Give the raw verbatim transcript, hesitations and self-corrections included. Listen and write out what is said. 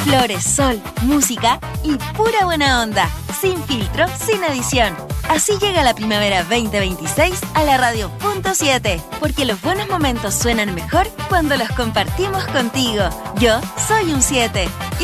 Flores, sol, música y pura buena onda. Sin filtro, sin edición. Así llega la primavera veinte veintiséis a la radio punto siete. Porque los buenos momentos suenan mejor cuando los compartimos contigo. Yo soy un siete.